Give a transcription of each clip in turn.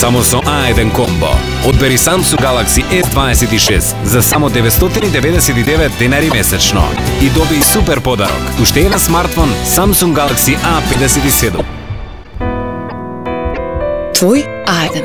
Само со A1 комбо. Одбери Samsung Galaxy S26 за само 999 денари месечно и доби супер подарок. Уште еден смартфон Samsung Galaxy A57. Твој A1.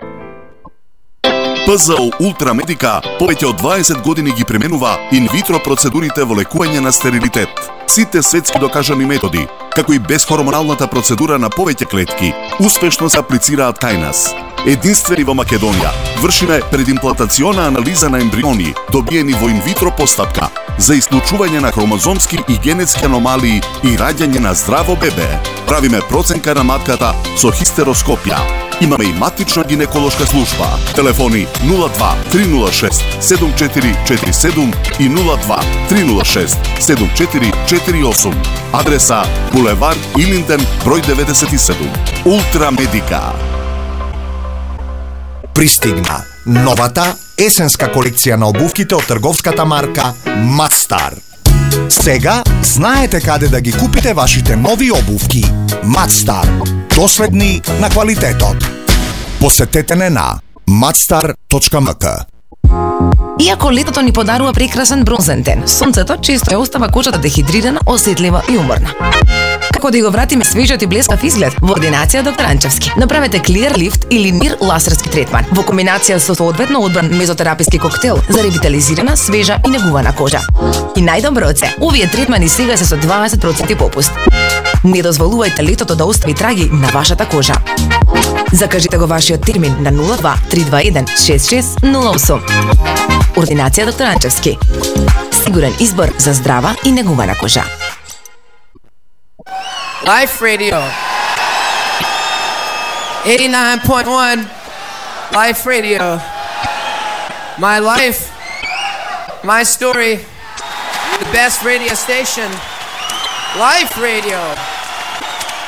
ПЗО Ултрамедика повеќе од 20 години ги применува инвитро процедурите во лекување на стерилитет. Сите светски докажани методи, како и безхормоналната процедура на повеќе клетки, успешно се аплицираат кај нас. Единствени во Македонија, вршиме предимплантациона анализа на ембриони, добиени во инвитро постапка, за исклучување на хромозомски и генетски аномалии и раѓање на здраво бебе. Правиме проценка на матката со хистероскопија. Имаме и матична гинеколошка служба. Телефони 02 306 7447 и 02 306 7448. Адреса Булевар Илинден, број 97. Ултрамедика. Пристигна новата есенска колекција на обувките од трговската марка Madstar. Сега знаете каде да ги купите вашите нови обувки. Madstar. Доследни на квалитетот. Посетете не на madstar.mk. Иако летото ни подарува прекрасен бронзен ден, сонцето често ја остава кожата дехидрирана, осетлива и уморна. Како да го вратиме свежиот и блескав изглед? Во ординација доктор Анчевски. Направете Clear Lift или Нир лазерски третман во комбинација со соодветно одбран мезотераписки коктел за ревитализирана, свежа и негувана кожа. И најдобро од се, овие третмани сега се со 20% попуст. Не дозволувајте летото да остави траги на вашата кожа. Закажете го вашиот термин на 02 321 6608. Ординација доктор Анчевски. Сигурен избор за здрава и негувана кожа. Life Radio 89.1 Life Radio. My life, my story, the best radio station, Life Radio.